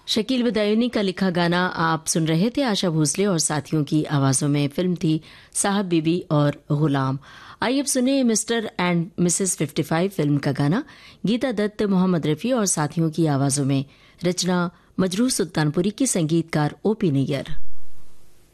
शकील बदायूनी का लिखा गाना आप सुन रहे थे आशा भोसले और साथियों की आवाज़ों में। फिल्म थी साहब बीबी और गुलाम। आइए अब सुने मिस्टर एंड मिसेस 55 फिल्म का गाना। गीता दत्त, मोहम्मद रफ़ी और साथियों की आवाज़ों में। रचना मजरूह सुल्तानपुरी की, संगीतकार ओपी नैयर।